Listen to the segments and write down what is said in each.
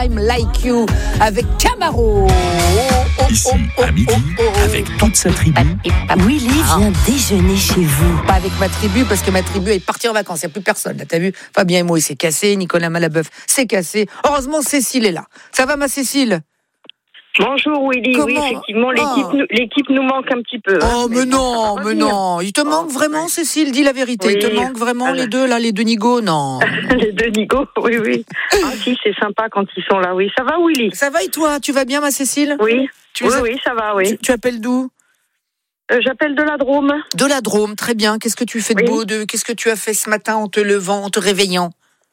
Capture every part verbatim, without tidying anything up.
Time Like You avec Camaro. Oh, Ici, oh, oh, à midi, oh, oh, oh. avec toute sa tribu. Willy vient déjeuner chez vous. Pas avec ma tribu, parce que ma tribu est partie en vacances. Il n'y a plus personne. Là, t'as vu, Fabien et moi, il s'est cassé. Nicolas Malabeuf s'est cassé. Heureusement, Cécile est là. Ça va, ma Cécile? Bonjour Willy, Comment oui effectivement l'équipe, oh. nous, l'équipe nous manque un petit peu. Oh hein, mais, mais non, mais non, il te oh, manque vraiment ouais. Cécile, dis la vérité, oui. Il te manque vraiment Alors. les deux là, les deux nigauds, non. Les deux nigauds, oui oui. Ah si, c'est sympa quand ils sont là, oui. Ça va Willy? Ça va et toi? Tu vas bien ma Cécile? Oui, tu oui, a... oui, ça va, oui. Tu, tu appelles d'où? euh, J'appelle de la Drôme. De la Drôme, très bien. Qu'est-ce que tu fais de oui. beau de... Qu'est-ce que tu as fait ce matin en te levant, en te réveillant?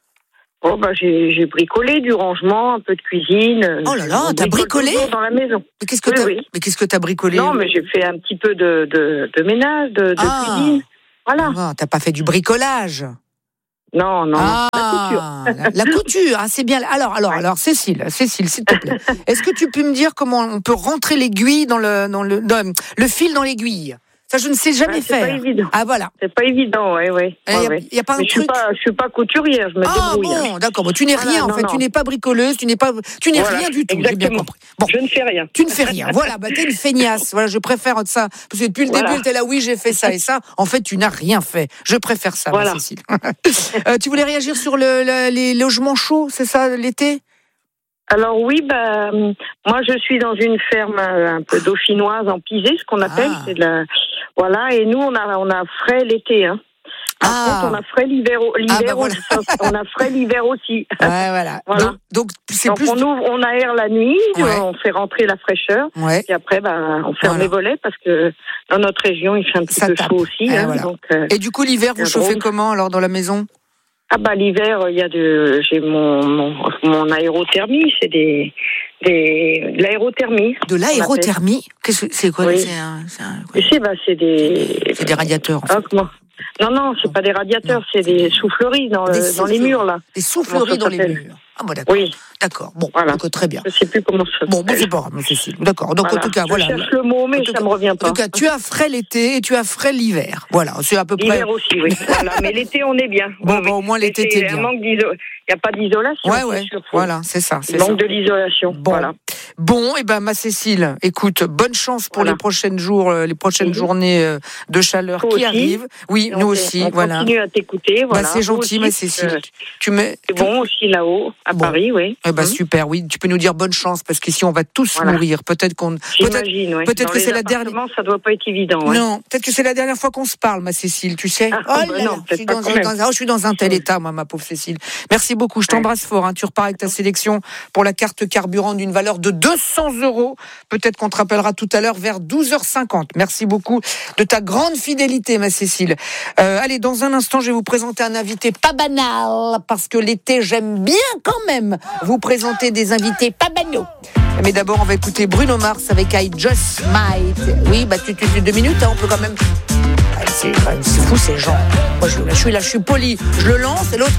Oh bah j'ai, j'ai bricolé du rangement, un peu de cuisine. Oh là là, t'as bricolé dans la maison. Mais qu'est-ce que oui, t'as oui. Mais qu'est-ce que t'as bricolé? Non, mais j'ai fait un petit peu de de, de ménage, de, de ah. cuisine. Voilà. Ah, t'as pas fait du bricolage? Non, non. Ah, la couture. La, la couture, ah, c'est bien. Alors, alors, ouais. alors, Cécile, Cécile, s'il te plaît, est-ce que tu peux me dire comment on peut rentrer l'aiguille dans le dans le dans, le fil dans l'aiguille? Ça, je ne sais jamais ouais, c'est faire. C'est pas évident. Ah, voilà. C'est pas évident, oui, oui. Il n'y a, ouais. y a pas Mais un je truc. Suis pas, je suis pas couturière, je me ah, débrouille. Ah bon, d'accord. Bon, tu n'es voilà, rien, non, en fait. non. Tu n'es pas bricoleuse, tu n'es pas, tu n'es voilà, rien du tout. Exactement. J'ai bien compris. Bon. Je ne fais rien. Tu ne fais rien. Voilà, bah, t'es une feignasse. Voilà, je préfère ça. Parce que depuis le voilà. début, t'es là, oui, j'ai fait ça et ça. En fait, tu n'as rien fait. Je préfère ça, voilà. Cécile. euh, tu voulais réagir sur le, le, les logements chauds, c'est ça, l'été? Alors oui, bah, moi je suis dans une ferme un peu dauphinoise en pisé, ce qu'on appelle, ah. c'est de la, voilà, et nous on a on a frais l'été, hein. Par ah. contre, on a frais l'hiver, l'hiver ah bah voilà. aussi, on a frais l'hiver aussi. Ouais, voilà. voilà. Donc, donc c'est donc plus. on ouvre, on aère la nuit, ouais. on fait rentrer la fraîcheur, ouais. et après, bah, on ferme voilà. les volets parce que dans notre région, il fait un petit Ça peu tape. chaud aussi. Eh, hein, voilà. donc, euh, et du coup, l'hiver, vous chauffez drôle. Comment alors dans la maison? Ah bah l'hiver, il y a de, j'ai mon mon, mon aérothermie, c'est des des de l'aérothermie. De l'aérothermie? Qu'est-ce que c'est quoi? Oui. C'est un, c'est un, Tu sais, bah c'est des. C'est des radiateurs. En fait. Ah, comment non non, c'est pas des radiateurs, non. C'est des souffleries dans le, des dans les murs là. Des souffleries dans les murs. Ah bon, d'accord. Oui. D'accord. Bon, voilà. donc, très bien. Je sais plus comment ça. Bon, bon c'est pas grave, Cécile. D'accord. Donc voilà. en tout cas, je voilà. Je cherche le mot, mais ça cas, me revient pas. En tout cas, tu as frais l'été et tu as frais l'hiver. Voilà, c'est à peu près. L'hiver aussi, oui. Voilà, mais l'été on est bien. Bon, oui, bon au moins l'été t'es bien. Manque d'iso... Il y a pas d'isolation. Ouais, ouais. Sûr, voilà, c'est ça. C'est Il manque ça. de l'isolation. Bon. Voilà. Bon, et ben ma Cécile, écoute, bonne chance pour voilà. les prochains jours, les prochaines mmh. journées de chaleur Toi qui aussi. arrivent. Oui, on nous fait, aussi, on voilà. Continue à t'écouter, voilà. Bah, c'est gentil, ma Cécile. Euh, tu mets. C'est bon aussi là-haut, à bon. Paris, oui. Eh ben mmh. super, oui. Tu peux nous dire bonne chance parce qu'ici on va tous voilà. mourir. Peut-être qu'on. J'imagine, oui. Peut-être que c'est la dernière. Ça doit pas être évident. Ouais. Non, peut-être que c'est la dernière fois qu'on se parle, ma Cécile. Tu sais. Ah, oh là bah là, non, je suis dans, un, dans un, oh, je suis dans un tel état, moi, ma pauvre Cécile. Merci beaucoup. Je t'embrasse ouais. fort. Hein. Tu repars avec ta sélection pour la carte carburant d'une valeur de deux cents euros. Peut-être qu'on te rappellera tout à l'heure vers douze heures cinquante. Merci beaucoup de ta grande fidélité, ma Cécile. Euh, allez, dans un instant, je vais vous présenter un invité pas banal, parce que l'été, j'aime bien quand même vous présenter des invités pas banaux. Mais d'abord, on va écouter Bruno Mars avec I Just Might. Oui, bah, tu, tu, tu deux minutes, hein, on peut quand même... C'est, c'est fou, ces gens. Moi, je, je suis là, je suis poli. Je le lance et l'autre...